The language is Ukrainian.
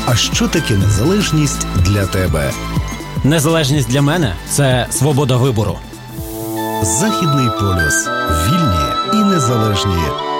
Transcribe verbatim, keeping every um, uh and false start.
А що таке незалежність для тебе? Незалежність для мене – це свобода вибору. Західний полюс. Вільні і незалежні